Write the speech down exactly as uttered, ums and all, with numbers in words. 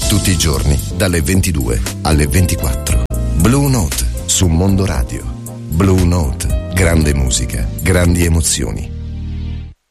Tutti i giorni, dalle ventidue alle ventiquattro. Blue Note su Mondo Radio. Blue Note. Grande musica, grandi emozioni.